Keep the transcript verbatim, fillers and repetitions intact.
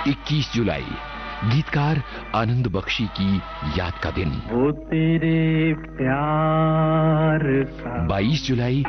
इक्कीस जुलाई, गीतकार आनंद बख्शी की याद का दिन। वो तेरे प्यार का। बाईस जुलाई,